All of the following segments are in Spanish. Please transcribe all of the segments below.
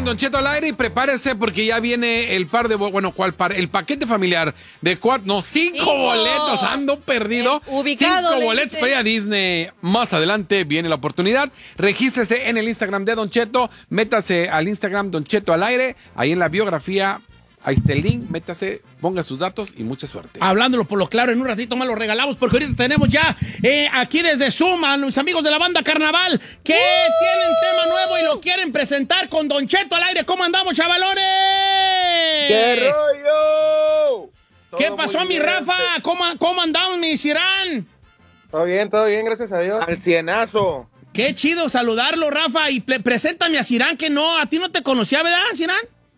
en Don Cheto al aire y prepárese porque ya viene el par de... Bueno, ¿cuál par? El paquete familiar de cinco boletos. Ando perdido. Ubicado, 5 boletos para ir a Disney. Más adelante viene la oportunidad. Regístrese en el Instagram de Don Cheto. Métase al Instagram Don Cheto al aire. Ahí en la biografía, ahí está el link. Métase, ponga sus datos y mucha suerte. Hablándolo por lo claro, en un ratito más lo regalamos porque ahorita tenemos ya aquí desde Zoom a los amigos de la banda Carnaval que tienen tema nuevo y lo quieren presentar con Don Cheto al aire. ¿Cómo andamos, chavalones? ¡Qué rollo! ¿Qué pasó, mi Rafa? ¿Cómo andamos, mi Cirán? Todo bien, gracias a Dios. Al cienazo. Qué chido saludarlo, Rafa. Y preséntame a Cirán, que no, a ti no te conocía, ¿verdad, Cirán?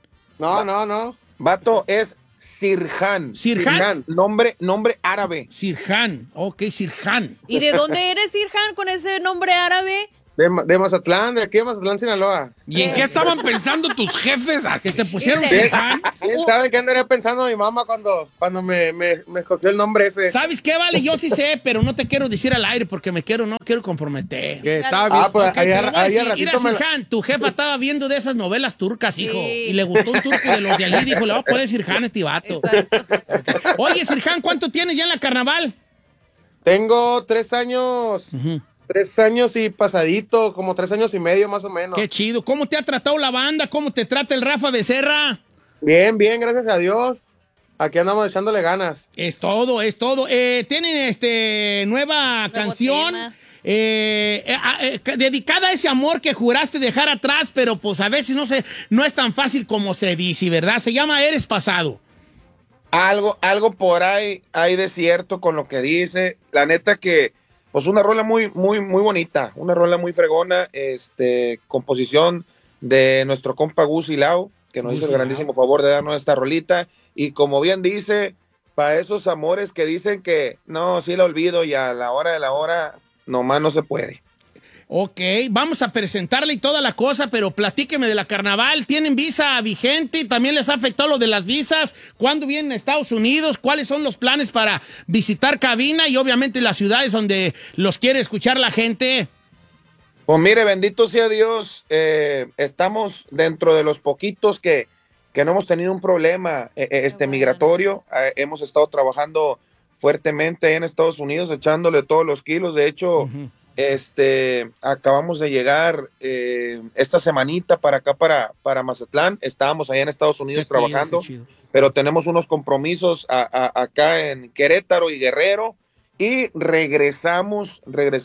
No. Vato, es Sirhan. ¿Sirhan? Nombre árabe. Sirhan, ok, Sirhan. ¿Y de dónde eres, Sirhan, con ese nombre árabe? De Mazatlán, de aquí de Mazatlán, Sinaloa. ¿Y en qué estaban pensando tus jefes? Que te pusieron Sí. Sirhan. ¿Quién sabe qué andaría pensando mi mamá cuando me escogió el nombre ese? ¿Sabes qué, vale? Yo sí sé, pero no te quiero decir al aire porque no quiero comprometer. Que está bien. Pues Ok, te lo voy a decir. ratito Mira, Sirhan, tu jefa estaba viendo de esas novelas turcas, hijo. Sí. Y le gustó un turco de los de allí. Dijo, le voy a poner Sirhan a este vato. Exacto. Oye, Sirhan, ¿cuánto tienes ya en la carnaval? Tengo 3 años. 3 años y pasadito, como 3 años y medio más o menos. Qué chido. ¿Cómo te ha tratado la banda? ¿Cómo te trata el Rafa Becerra? Bien, gracias a Dios. Aquí andamos echándole ganas. Es todo. Tienen nueva canción. tema. Dedicada a ese amor que juraste dejar atrás, pero pues a veces no es tan fácil como se dice, ¿verdad? Se llama Eres Pasado. Algo por ahí hay de cierto con lo que dice. La neta que, pues una rola muy bonita, una rola muy fregona, composición de nuestro compa Gus Lau, que nos hizo el Lau. grandísimo favor de darnos esta rolita. Y como bien dice, para esos amores que dicen que no, sí la olvido y a la hora de la hora nomás no se puede. Ok, vamos a presentarle y toda la cosa, pero platíqueme de la carnaval. ¿Tienen visa vigente? ¿También les ha afectado lo de las visas? ¿Cuándo vienen a Estados Unidos? ¿Cuáles son los planes para visitar cabina? Y obviamente las ciudades donde los quiere escuchar la gente. Pues mire, bendito sea Dios, estamos dentro de los poquitos que no hemos tenido un problema migratorio. Hemos estado trabajando fuertemente en Estados Unidos, echándole todos los kilos. De hecho, acabamos de llegar esta semanita para acá, para Mazatlán. Estábamos allá en Estados Unidos trabajando, pero tenemos unos compromisos acá en Querétaro y Guerrero. Y regresamos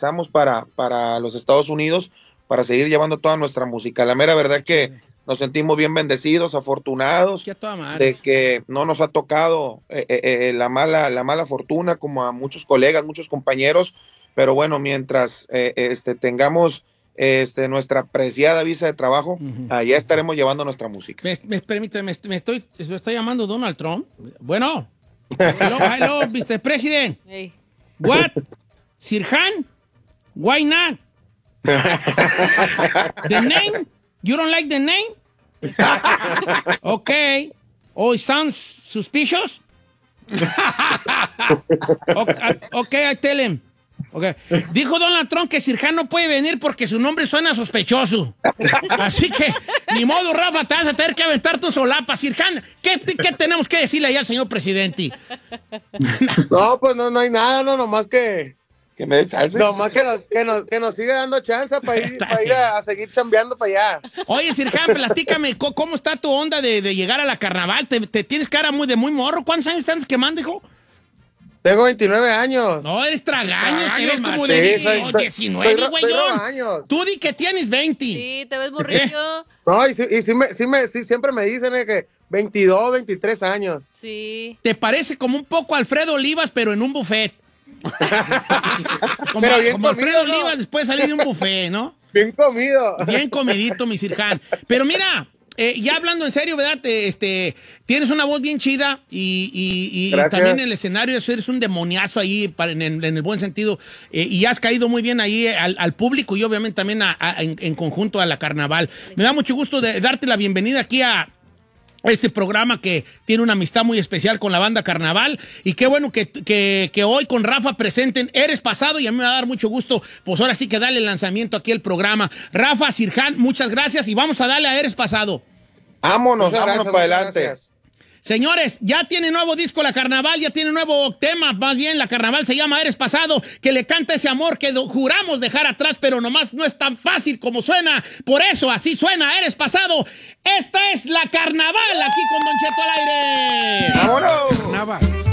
para los Estados Unidos para seguir llevando toda nuestra música. La mera verdad que nos sentimos bien bendecidos, afortunados de que no nos ha tocado la mala fortuna como a muchos colegas, muchos compañeros. Pero bueno, mientras tengamos nuestra preciada visa de trabajo, allá estaremos llevando nuestra música. Permíteme, me estoy llamando Donald Trump. Bueno. Hello, Mr. President. Hey. What? Sirhan? Why not? The name? You don't like the name? Okay. Oh, it sounds suspicious? Okay, I tell him. Okay. Dijo Donald Trump que Sirhan no puede venir porque su nombre suena sospechoso. Así que, ni modo, Rafa, te vas a tener que aventar tu solapa. Sirhan, ¿qué tenemos que decirle allá al señor presidente? No, pues no hay nada, no, nomás que me dé chance. Nomás que nos siga dando chance para ir a seguir chambeando para allá. Oye, Sirhan, platícame, ¿cómo está tu onda de llegar a la carnaval? ¿Te tienes cara de muy morro? ¿Cuántos años te andas quemando, hijo? Tengo 29 años. No, eres tragaños, te ves como sí, de soy 19, güeyón. años. Tú di que tienes 20. Sí, te ves morrillo. No, y siempre me dicen que 22, 23 años. Sí. Te parece como un poco Alfredo Olivas, pero en un buffet. Como Alfredo Olivas después de salir de un buffet, ¿no? Bien comido. Bien comidito, mi Sirhan. Pero mira, ya hablando en serio, ¿verdad? Tienes una voz bien chida y también en el escenario eres un demoniazo ahí, en el buen sentido, y has caído muy bien ahí al público y obviamente también en conjunto a la carnaval. Me da mucho gusto de darte la bienvenida aquí a este programa que tiene una amistad muy especial con la banda Carnaval, y qué bueno que hoy con Rafa presenten Eres Pasado, y a mí me va a dar mucho gusto, pues ahora sí que darle el lanzamiento aquí al programa. Rafa, Sirhan, muchas gracias y vamos a darle a Eres Pasado. Vámonos para adelante. Gracias. Señores, ya tiene nuevo disco La Carnaval, ya tiene nuevo tema, más bien La Carnaval se llama Eres Pasado, que le canta ese amor que juramos dejar atrás, pero nomás no es tan fácil como suena. Por eso, así suena, Eres Pasado. Esta es La Carnaval, aquí con Don Cheto al aire. ¡Vámonos! Carnaval.